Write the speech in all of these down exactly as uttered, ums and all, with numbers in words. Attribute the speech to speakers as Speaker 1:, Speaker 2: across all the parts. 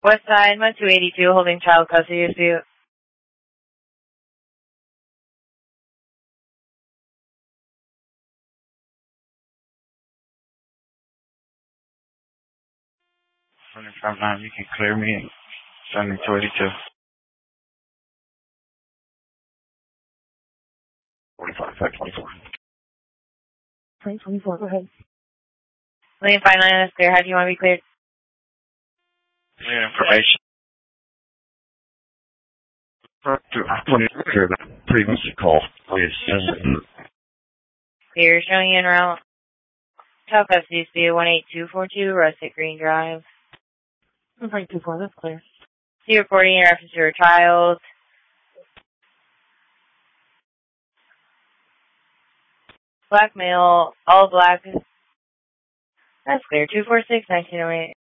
Speaker 1: West Side, Mud two eighty-two, holding child custody dispute.
Speaker 2: Running front line, you can clear me and send me two eighty-two. forty-five, five twenty-four.
Speaker 3: five twenty-four, go ahead.
Speaker 1: Lane five nine is clear. How do you want to be cleared?
Speaker 2: Clear information. When you hear the previous call, please.
Speaker 1: Clear, showing you en route. Child custody dispute one eight two four two, Rustic Green Drive.
Speaker 3: one five two four, that's clear.
Speaker 1: See reporting in reference to your child. Black male, all black. That's clear. two four six, nineteen oh eight.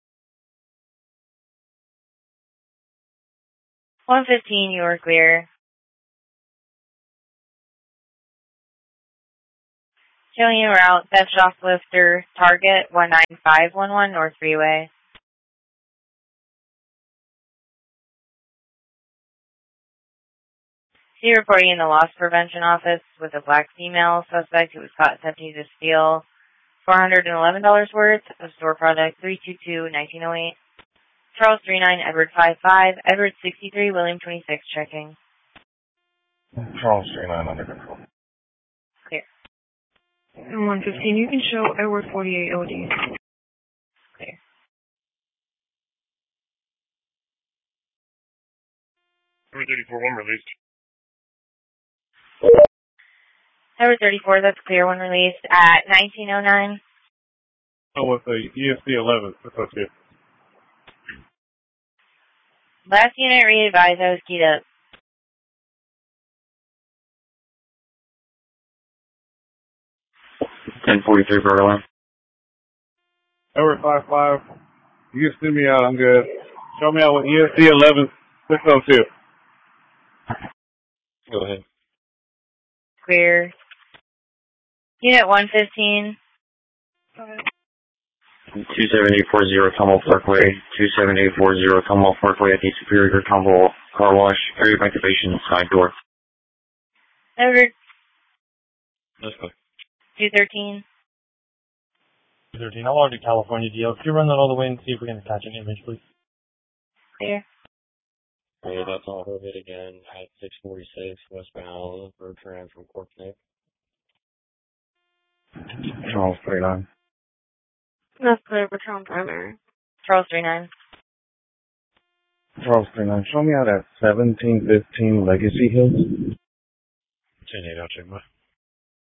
Speaker 1: one fifteen, you are clear. Showing you route, theft shoplifter, target one nine five one one, North Freeway. See reporting in the loss prevention office with a black female suspect who was caught attempting to steal four hundred eleven dollars worth of store product three two two, nineteen oh eight. Charles three nine, Edward five five, Edward sixty-three, William twenty-six, checking.
Speaker 2: Charles three nine under control.
Speaker 1: Clear.
Speaker 3: And one fifteen, you can show Edward forty-eight O D.
Speaker 1: Clear.
Speaker 2: Edward thirty-four, one released.
Speaker 1: Edward thirty-four, that's clear, one released at nineteen oh nine.
Speaker 4: Oh, with the E S C eleven, that's okay.
Speaker 1: Last unit re-advised, I was keyed up.
Speaker 2: ten forty-three, Berlin.
Speaker 4: Edward five five, you can send me out, I'm good. Show me out with E S C eleven, six oh two.
Speaker 2: Go ahead.
Speaker 1: Clear. Unit one fifteen.
Speaker 3: Go ahead.
Speaker 2: two seven eight four zero Commonwealth Parkway, two seven eight four zero Commonwealth Parkway at the Superior Commonwealth Car Wash, area of activation, side door.
Speaker 1: Edward
Speaker 2: That's good.
Speaker 1: two thirteen.
Speaker 5: two thirteen, I'll order California D L. Could you run that all the way and see if we can attach an image, please?
Speaker 1: Clear.
Speaker 6: Okay, that's all Hobbit again at six forty-six westbound road tram from Cork Neck.
Speaker 2: Charles three nine.
Speaker 3: That's clear, Patron primary.
Speaker 1: Charles three nine.
Speaker 2: Charles three nine. Show me out at seventeen fifteen Legacy Hills.
Speaker 6: ten eight, I'll check my.